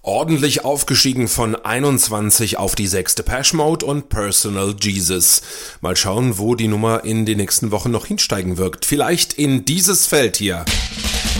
Ordentlich aufgestiegen von 21 auf die 6. Depeche Mode und Personal Jesus. Mal schauen, wo die Nummer in den nächsten Wochen noch hinsteigen wird. Vielleicht in dieses Feld hier.